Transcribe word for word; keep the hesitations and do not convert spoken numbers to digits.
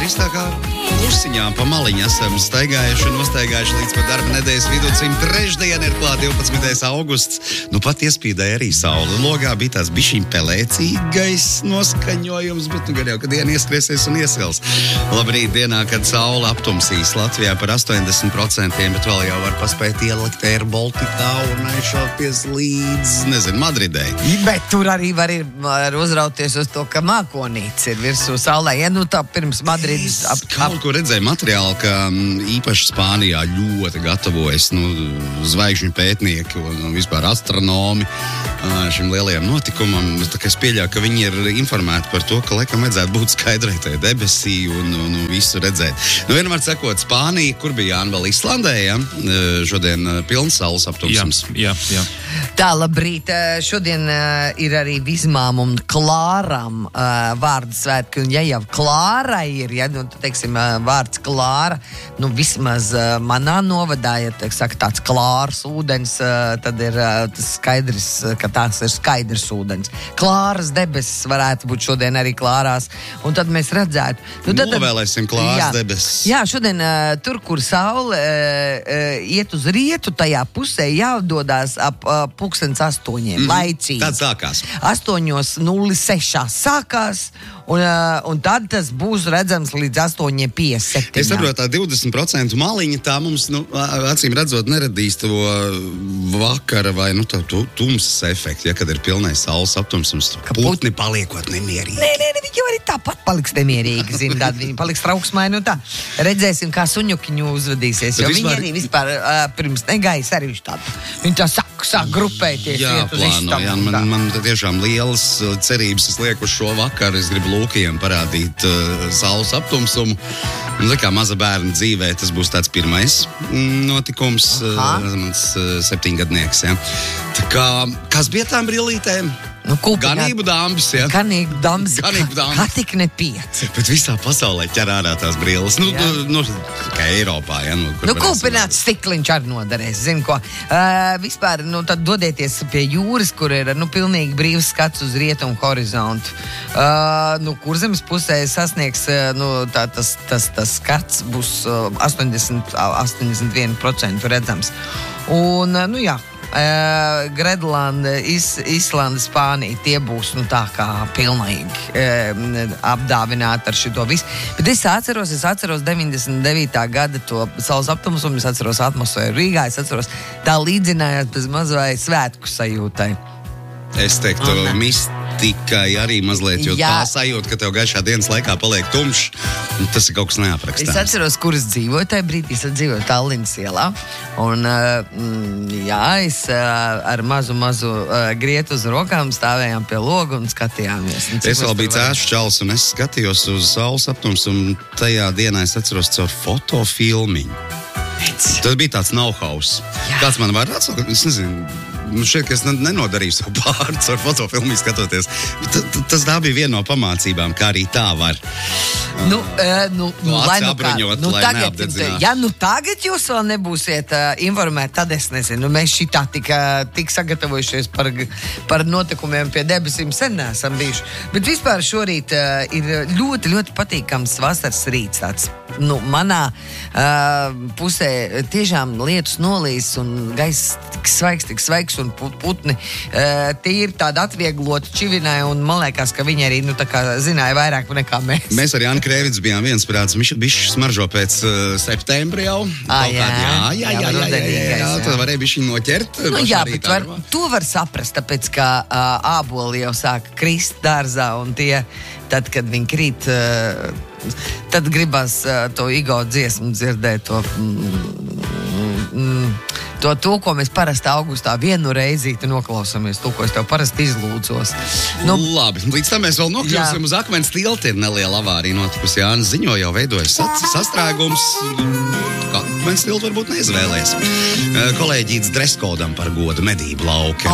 gandrīz tā kā klusiņām pa maliņu esam staigājuši un nostaigājuši līdz pat darba nedēļas vidūcim. Trešdiena ir klāt divpadsmitais augusts. Nu pat iespīdēja arī saule. Logā bija tās bišķiņ pelēcīgais noskaņojums, bet nu gan jau, kad diena ieskriesies un iesils. Labrīt dienā, kad saule aptumsīs Latvijā par astoņdesmit procentiem, bet vēl jau var paspēt ielikt Air Balticā un aizšauties līdz, nezinu, Madridei. Bet tur arī var, ir, var uzrauties uz to, ka mākonīts ir virsū saulē. Ja nu tā pirms Madrides ap, ap... Kaut ko redzēju materiāli, ka īpaši Spānijā ļoti gatavojas nu, zvaigžņu pētnieki un, un vispār astronomi šim lielajam notikumam. Tā kā es pieļauju, ka viņi ir informēti par to, ka laikam vajadzētu būt skaidrai tai debesī un, un, un visu redzēt. Nu, vienmēr sakot, Spānija, kur bija Jāna vēl Islandē, ja? Šodien pilns saules aptumsums. Jā, jā, jā. Tā, labrīt. Šodien uh, ir arī Vizmām un Klāram uh, vārdu svētki. Un ja jau Klārai ir, ja, nu, teiksim, uh, vārds Klāra, nu, vismaz uh, manā novadā, ja, teik, saka, tāds klārs ūdens, uh, tad ir uh, tas skaidrs, ka tās ir skaidrs ūdens. Klāras debesis varētu būt šodien arī klārās. Un tad mēs redzētu. Nu, tad, Novēlēsim klāras jā, debesis. Jā, šodien uh, tur, kur saule uh, uh, iet uz rietu, tajā pusē jādodās ap uh, pulkstens astoņiem, mm, laicīgi. Tad sākās. astoņos nulle seši sākās, un, uh, un tad tas būs redzams līdz astoņiem piecdesmit septiņiem. Es saprotu, tā divdesmit procentu maliņa tā mums, nu, acīm redzot, neradīs to vakara vai, nu, tā tumsas efektu, ja, kad ir pilnais saules aptumsums. Putni paliekot nemierīgi. Nē, nē, nē, viņi jau arī tāpat paliks nemierīgi, zin, tad viņi paliks trauksmaini un tā. Redzēsim, kā suņukiņu uzvedīsies, jo vispār... viņi arī vispār uh, pirms negais arī viņš tādu. Viņi tā sāk, sāk grupēties. Jā, plāno, jā, man, man tiešām lielas cerības es lieku uz šo vakaru. Es gribu lūkiem parādīt uh, saules aptumsumu. Un, kā maza bērna dzīvē, tas būs tāds pirmais notikums. Uh, mans uh, septiņgadnieks, ja. Tā kā, kas bija tām brillītēm? Nu, Ganību dāmbas, ja? Ganību dāmbas. Ganību dāmbas. Kā tik ne pieci. Bet visā pasaulē ķer ārā tās brilles. Nu, nu, kā Eiropā, ja? Nu, nu kūpināts stikliņš arī noderēs, zinu ko. Uh, vispār, nu, tad dodieties pie jūras, kur ir, nu, pilnīgi brīvs skats uz rietumu horizontu. Uh, nu, Kurzemes pusē sasniegs, uh, nu, tā, tas, tas, tas skats būs uh, astoņdesmit, astoņdesmit viens procents redzams. Un, uh, nu, jā. Uh, Gredlanda, Is, Islanda, Spānija, tie būs nu, tā kā pilnīgi uh, apdāvināti ar šito visu. Bet es atceros, es atceros deviņdesmit devītā gada to saules aptumsumu, es atceros atmosfēru Rīgā, es atceros, tā līdzinājās bez mazvai svētku sajūtai. Es teiktu, mistikai arī mazliet, jo jā. Tā sajūta, ka tev gaišā dienas laikā paliek tumšs, tas ir kaut kas neaprakstāms. Es atceros, kur es dzīvoju tajā brīdī, es dzīvoju Tallinas ielā, un jā, es ar mazu, mazu grietu uz rokām stāvējām pie loga un skatījāmies. Un es vēl biju cēšu čals, un es skatījos uz saules aptumsumu, un tajā dienā es atceros caur fotofilmiņu. Tas bija tāds know-hows. Kāds man var atsaukt? Es nezinu. Nu šeit, ka es nenodarīju savu pārcu ar fotofilmu skatoties. T -t Tas tā bija viena no pamācībām, kā arī tā var. Nu, uh, nu, nu, lai nu kā, nu lai tagad, ja nu tagad jūs vēl nebūsiet uh, informēti, tad es nezinu. Mēs šitā tik, uh, tik sagatavojušies par, par notikumiem pie debesīm sen neesam bijuši. Bet vispār šorīt uh, ir ļoti, ļoti patīkams vasaras rīts tāds. Nu, manā uh, pusē tiešām lietus nolīs un gaiss tik svaigs, tik svaigs un put, putni. Uh, tie ir tādi atviegloti čivinai un man liekas, ka viņi arī, nu, tā kā zināja vairāk nekā mēs. Mēs arī Jāni Krēvits bijām viensprāts. Viņš bišķi smaržo pēc uh, septembra jau. Ah, jā, jā, jā, jā, jā, jā, jā, jā. Tad varēja bišķi noķert. Nu, jā, bet var, to var saprast, tāpēc, ka uh, āboli jau sāk krist dārzā un tie, tad, kad viņi krīt, uh, tad gribas uh, to igautu dziesmu dzirdēt, to, mm, mm, to, to, ko mēs parasti augustā vienu reizīti noklausāmies, to, ko es tev parasti izlūdzos. Nu, labi, līdz tam mēs vēl nokļūsim uz akmens tilti, ir neliela avārija notikusi. Jānis ziņo, jau veidojas sastrēgums. Akmens tilti varbūt neizvēlēs. Kolēģīts dreskodam par godu medību lauki.